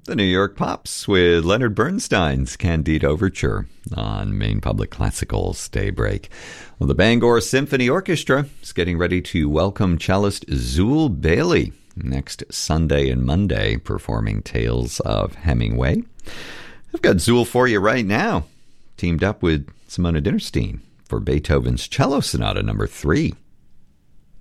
The New York Pops with Leonard Bernstein's Candide Overture on Maine Public Classical's Daybreak. Well, the Bangor Symphony Orchestra is getting ready to welcome cellist Zool Bailey next Sunday and Monday, performing Tales of Hemingway. I've got Zool for you right now, teamed up with Simona Dinnerstein for Beethoven's Cello Sonata No. 3.